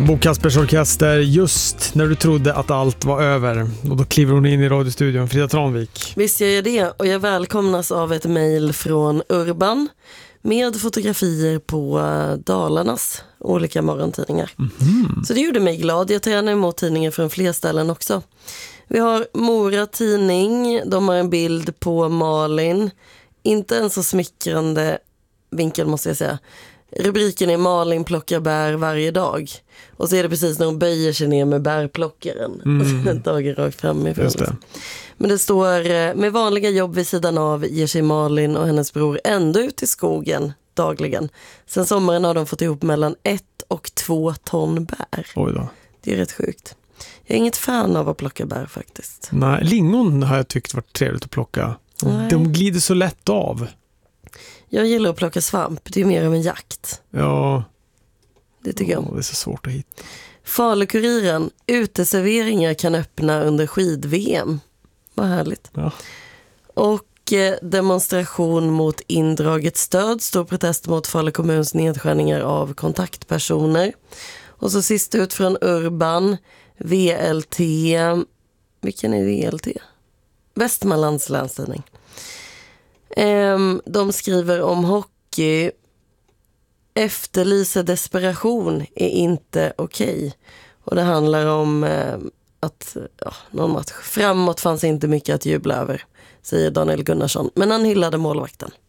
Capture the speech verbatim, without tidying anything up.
Bo Kaspers Orkester, just när du trodde att allt var över. Och då kliver hon in i radiostudion, Frida Tranvik. Visst gör jag det, och jag välkomnas av ett mejl från Urban med fotografier på Dalarnas olika morgontidningar. Mm-hmm. Så det gjorde mig glad. Jag tar gärna emot tidningar från fler ställen också. Vi har Mora Tidning, de har en bild på Malin. Inte en så smickrande vinkel måste jag säga. Rubriken är Malin plockar bär varje dag. Och så är det precis när hon böjer sig ner med bärplockaren. Mm. Dagen rakt framifrån. Just det. Men det står, med vanliga jobb vid sidan av ger sig Malin och hennes bror ändå ut i skogen dagligen. Sen sommaren har de fått ihop mellan ett och två ton bär. Oj då. Det är rätt sjukt. Jag är inget fan av att plocka bär faktiskt. Nej, lingon har jag tyckt varit trevligt att plocka. Nej. De glider så lätt av. Jag gillar att plocka svamp. Det är mer av en jakt. Ja. Det tycker jag. Det är så svårt att hitta. Falukuriren. Uteserveringar kan öppna under skid-V M. Vad härligt. Ja. Och eh, demonstration mot indraget stöd. Stor protest mot Falu kommuns nedskärningar av kontaktpersoner. Och så sist ut från Urban. V L T. Vilken är V L T? Västmanlands länstidning. De skriver om hockey. Efterlyser desperation är inte okej. Och det handlar om eh, att ja, någon match framåt fanns inte mycket att jubla över, säger Daniel Gunnarsson. Men han hyllade målvakten.